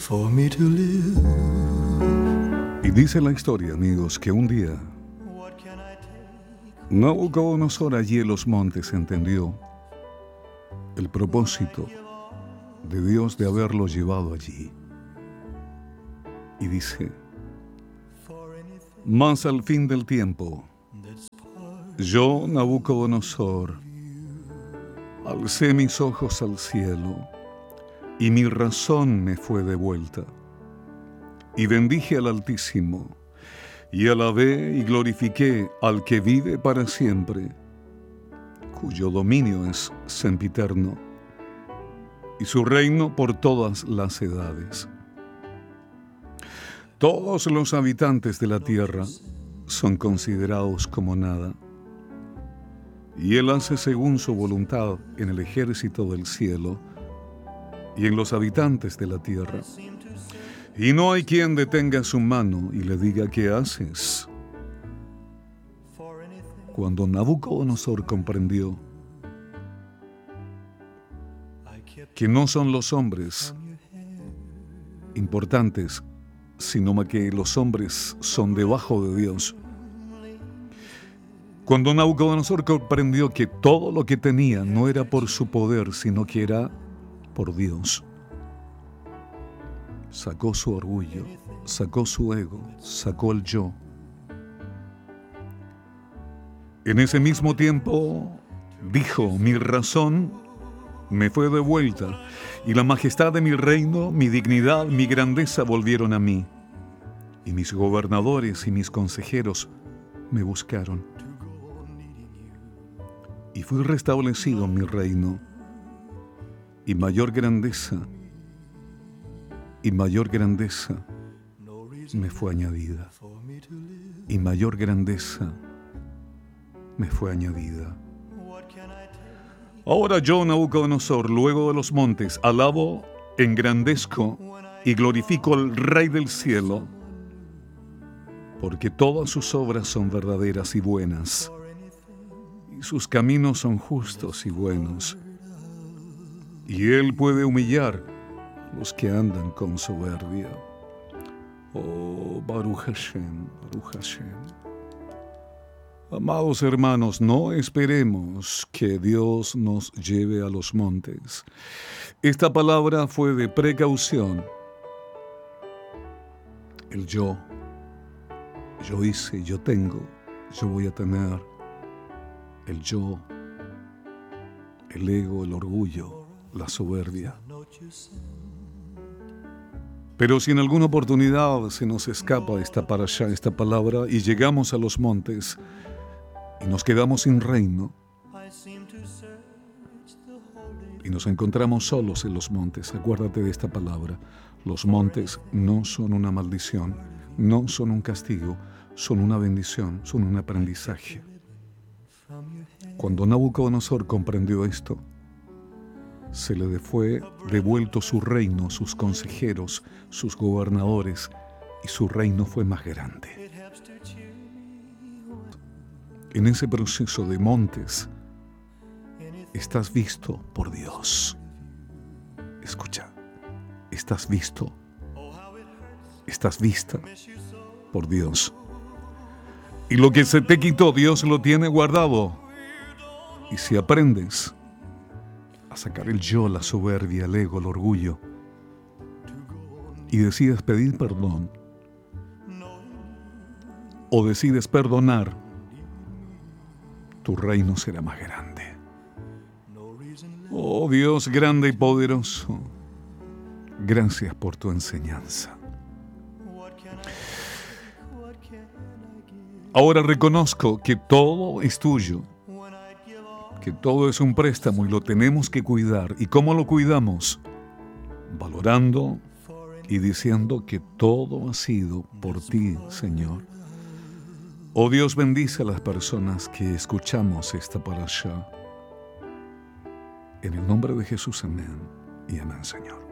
for me to live. Y dice la historia, amigos, que un día Nabucodonosor allí en los montes entendió el propósito de Dios de haberlo llevado allí. Y dice: mas al fin del tiempo, yo, Nabucodonosor, alcé mis ojos al cielo, y mi razón me fue devuelta. Y bendije al Altísimo, y alabé y glorifiqué al que vive para siempre, cuyo dominio es sempiterno, y su reino por todas las edades. Todos los habitantes de la tierra son considerados como nada, y Él hace según su voluntad en el ejército del cielo y en los habitantes de la tierra. Y no hay quien detenga su mano y le diga: ¿qué haces? Cuando Nabucodonosor comprendió que no son los hombres importantes, sino que los hombres son debajo de Dios. Cuando Nabucodonosor comprendió que todo lo que tenía no era por su poder, sino que era por Dios, sacó su orgullo, sacó su ego, sacó el yo. En ese mismo tiempo dijo: mi razón me fue devuelta, y la majestad de mi reino, mi dignidad, mi grandeza volvieron a mí. Y mis gobernadores y mis consejeros me buscaron. Y fui restablecido en mi reino, y mayor grandeza me fue añadida. Y mayor grandeza me fue añadida. Ahora yo, Nabucodonosor, luego de los montes, alabo, engrandezco y glorifico al Rey del cielo, porque todas sus obras son verdaderas y buenas, y sus caminos son justos y buenos, y Él puede humillar a los que andan con soberbia. Oh, Baruch Hashem, Baruch Hashem. Amados hermanos, no esperemos que Dios nos lleve a los montes. Esta palabra fue de precaución. El yo hice, yo tengo, yo voy a tener. El yo, el ego, el orgullo, la soberbia. Pero si en alguna oportunidad se nos escapa esta parashá, esta palabra, y llegamos a los montes y nos quedamos sin reino y nos encontramos solos en los montes, acuérdate de esta palabra: los montes no son una maldición, no son un castigo, son una bendición, son un aprendizaje. Cuando Nabucodonosor comprendió esto, se le fue devuelto su reino, sus consejeros, sus gobernadores, y su reino fue más grande. En ese proceso de montes, estás visto por Dios. Escucha, estás visto, estás vista por Dios. Y lo que se te quitó, Dios lo tiene guardado. Y si aprendes a sacar el yo, la soberbia, el ego, el orgullo, y decides pedir perdón, o decides perdonar, tu reino será más grande. Oh Dios grande y poderoso, gracias por tu enseñanza. Ahora reconozco que todo es tuyo, que todo es un préstamo y lo tenemos que cuidar. ¿Y cómo lo cuidamos? Valorando y diciendo que todo ha sido por ti, Señor. Oh Dios, bendice a las personas que escuchamos esta parashá. En el nombre de Jesús, amén y amén, Señor.